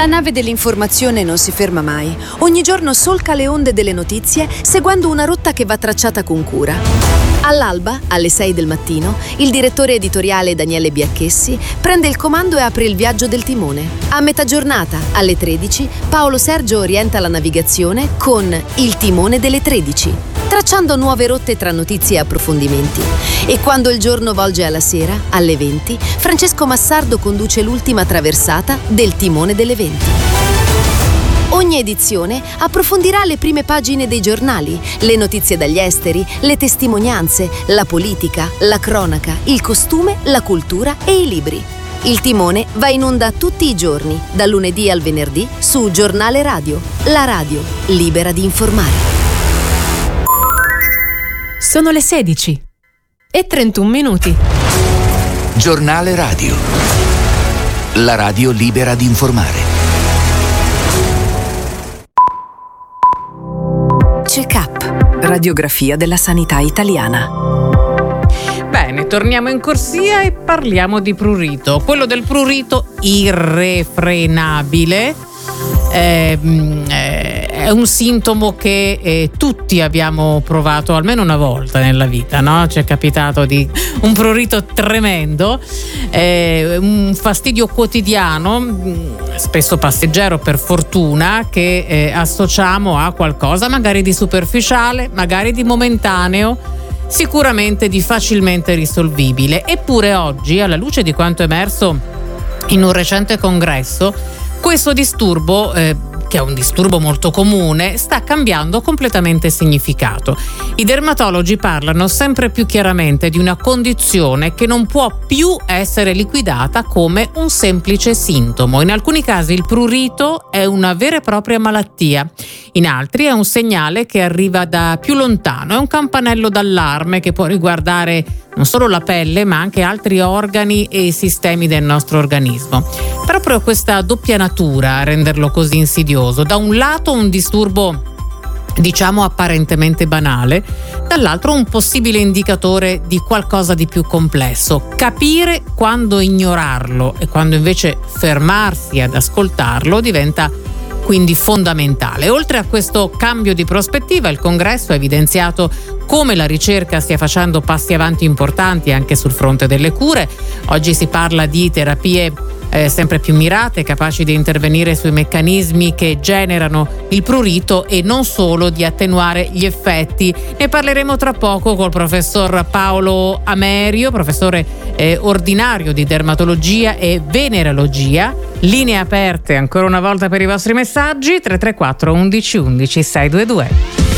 La nave dell'informazione non si ferma mai. Ogni giorno solca le onde delle notizie seguendo una rotta che va tracciata con cura. All'alba, alle 6 del mattino, il direttore editoriale Daniele Biacchessi prende il comando e apre il viaggio del timone. A metà giornata, alle 13, Paolo Sergio orienta la navigazione con Il timone delle 13, tracciando nuove rotte tra notizie e approfondimenti. E quando il giorno volge alla sera, alle 20, Francesco Massardo conduce l'ultima traversata del timone delle 20. Ogni edizione approfondirà le prime pagine dei giornali, le notizie dagli esteri, le testimonianze, la politica, la cronaca, il costume, la cultura e i libri. Il timone va in onda tutti i giorni, dal lunedì al venerdì, su Giornale Radio, la radio libera di informare. Sono le 16 e 31 minuti. Giornale Radio, la radio libera di informare. Check-up, radiografia della sanità italiana. Bene, torniamo in corsia e parliamo di prurito. Quello del prurito irrefrenabile è un sintomo che tutti abbiamo provato almeno una volta nella vita, no? Ci è capitato di un prurito tremendo, un fastidio quotidiano, spesso passeggero per fortuna, che associamo a qualcosa magari di superficiale, magari di momentaneo, sicuramente di facilmente risolvibile. Eppure oggi, alla luce di quanto emerso in un recente congresso, questo disturbo, che è un disturbo molto comune, sta cambiando completamente significato. I dermatologi parlano sempre più chiaramente di una condizione che non può più essere liquidata come un semplice sintomo. In alcuni casi il prurito è una vera e propria malattia, in altri è un segnale che arriva da più lontano, è un campanello d'allarme che può riguardare non solo la pelle ma anche altri organi e sistemi del nostro organismo. Proprio questa doppia natura a renderlo così insidioso: da un lato un disturbo diciamo apparentemente banale, dall'altro un possibile indicatore di qualcosa di più complesso. Capire quando ignorarlo e quando invece fermarsi ad ascoltarlo diventa quindi fondamentale. Oltre a questo cambio di prospettiva, il congresso ha evidenziato come la ricerca stia facendo passi avanti importanti anche sul fronte delle cure. Oggi si parla di terapie sempre più mirate, capaci di intervenire sui meccanismi che generano il prurito e non solo di attenuare gli effetti. Ne parleremo tra poco col professor Paolo Amerio, professore ordinario di dermatologia e venerologia. Linee aperte ancora una volta per i vostri messaggi: 334 11 11 622.